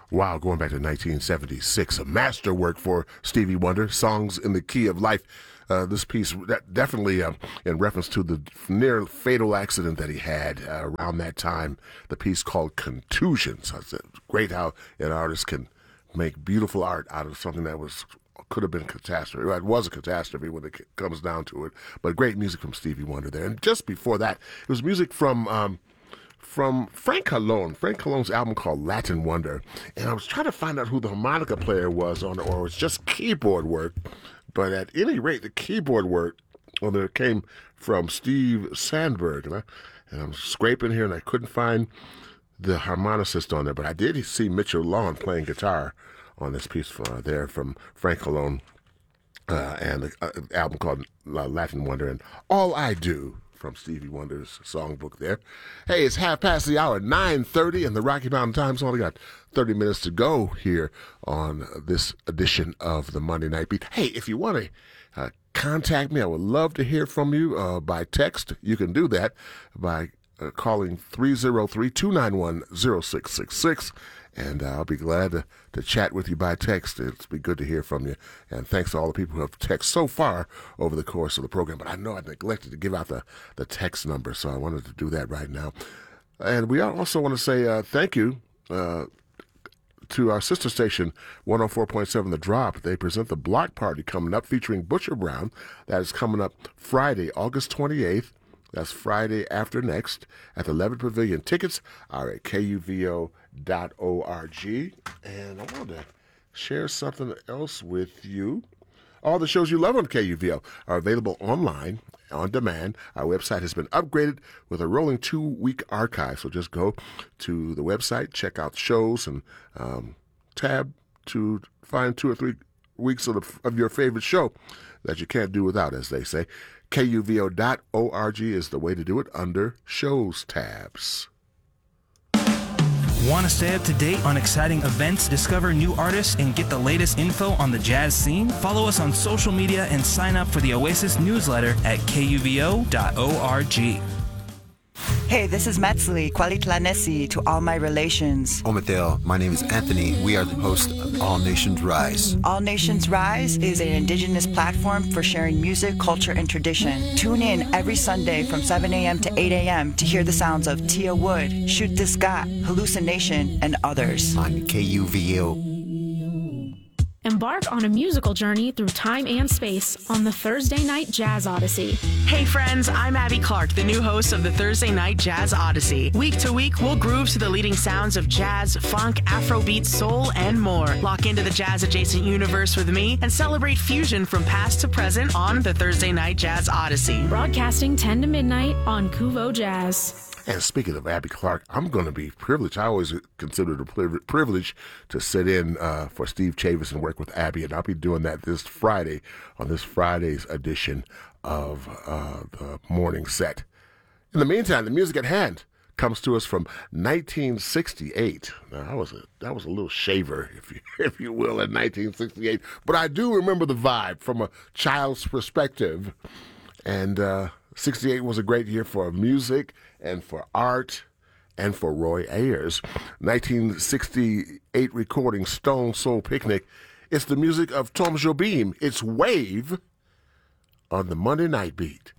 Wow, going back to 1976, a masterwork for Stevie Wonder, Songs in the Key of Life. This piece definitely in reference to the near fatal accident that he had around that time, the piece called Contusions. It's great how an artist can make beautiful art out of something that could have been a catastrophe. Well, it was a catastrophe when it comes down to it, but great music from Stevie Wonder there. And just before that, it was music from Frank Colon. Frank Colon's album called Latin Wonder. And I was trying to find out who the harmonica player was on it, or it's just keyboard work. But at any rate, the keyboard work on it came from Steve Sandberg. And I'm scraping here, and I couldn't find the harmonicist on there. But I did see Mitchell Lawn playing guitar on this piece there from Frank Colon and the album called Latin Wonder. And All I Do from Stevie Wonder's songbook there. Hey, it's 9:30, and the Rocky Mountain Times only got 30 minutes to go here on this edition of the Monday Night Beat. Hey, if you want to contact me, I would love to hear from you by text. You can do that by calling 303-291-0666, and I'll be glad to chat with you by text. It'll be good to hear from you. And thanks to all the people who have texted so far over the course of the program. But I know I neglected to give out the text number, so I wanted to do that right now. And we also want to say thank you to our sister station, 104.7 The Drop. They present the Block Party coming up featuring Butcher Brown. That is coming up Friday, August 28th. That's Friday after next at the Levitt Pavilion. Tickets are at kuvo.org. And I want to share something else with you. All the shows you love on KUVO are available online, on demand. Our website has been upgraded with a rolling 2-week archive. So just go to the website, check out shows, and tab to find 2 or 3 weeks of your favorite show that you can't do without, as they say. kuvo.org is the way to do it under Shows tabs. Want to stay up to date on exciting events, discover new artists, and get the latest info on the jazz scene? Follow us on social media and sign up for the Oasis newsletter at kuvo.org. Hey, this is Metzli, Kwalitlanesi to all my relations. Omadale, my name is Anthony. We are the host of All Nations Rise. All Nations Rise is an indigenous platform for sharing music, culture, and tradition. Tune in every Sunday from 7 a.m. to 8 a.m. to hear the sounds of Tia Wood, Shoot This Got, Hallucination, and others. On KUVO. Embark on a musical journey through time and space on the Thursday Night Jazz Odyssey. Hey friends, I'm Abby Clark, the new host of the Thursday Night Jazz Odyssey. Week to week, we'll groove to the leading sounds of jazz, funk, Afrobeat, soul, and more. Lock into the jazz-adjacent universe with me and celebrate fusion from past to present on the Thursday Night Jazz Odyssey. Broadcasting 10 to midnight on Kuvo Jazz. And speaking of Abby Clark, I'm going to be privileged. I always consider it a privilege to sit in for Steve Chavis and work with Abby, and I'll be doing that this Friday on this Friday's edition of the morning set. In the meantime, the music at hand comes to us from 1968. Now, that was a little shaver, if you will, in 1968. But I do remember the vibe from a child's perspective, and 68 was a great year for music and for art and for Roy Ayers. 1968 recording Stone Soul Picnic. It's the music of Tom Jobim. It's Wave on the Monday Night Beat.